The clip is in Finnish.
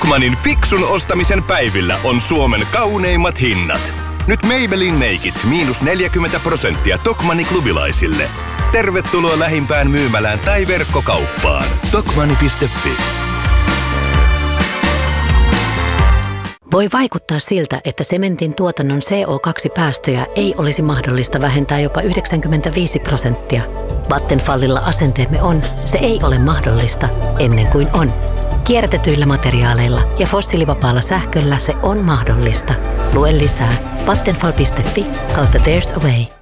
Tokmannin fiksun ostamisen päivillä on Suomen kauneimmat hinnat. Nyt Maybelline meikit -40% Tokmanni-klubilaisille. Tervetuloa lähimpään myymälään tai verkkokauppaan. Tokmanni.fi. Voi vaikuttaa siltä, että sementin tuotannon CO2-päästöjä ei olisi mahdollista vähentää jopa 95%. Vattenfallilla asenteemme on, se ei ole mahdollista ennen kuin on. Kierrätetyillä materiaaleilla ja fossiilivapaalla sähköllä se on mahdollista. Lue lisää vattenfall.fi/there's a way.